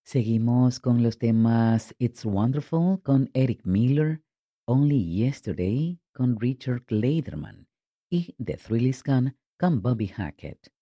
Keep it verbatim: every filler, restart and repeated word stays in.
Seguimos con los temas It's Wonderful con Eric Miller, Only Yesterday con Richard Clayderman y The Thrill Is Gone con Bobby Hackett.